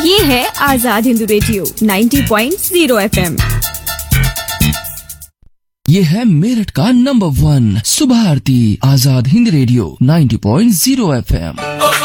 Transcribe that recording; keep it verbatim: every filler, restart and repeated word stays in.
ये है आजाद हिंद रेडियो नब्बे पॉइंट शून्य एफएम। ये है मेरठ का नंबर वन सुबह आरती आजाद हिंद रेडियो नब्बे पॉइंट शून्य एफएम।